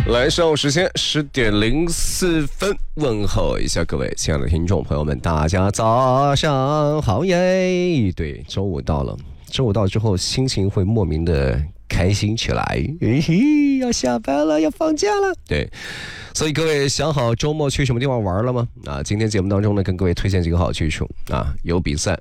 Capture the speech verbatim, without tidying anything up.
来，上午时间十点零四分，问候一下各位亲爱的听众朋友们，大家早上好耶！对，周五到了，周五到之后，心情会莫名的开心起来，嘿嘿，要下班了，要放假了。对，所以各位想好周末去什么地方玩了吗？啊，今天节目当中呢，跟各位推荐几个好去处啊，有比赛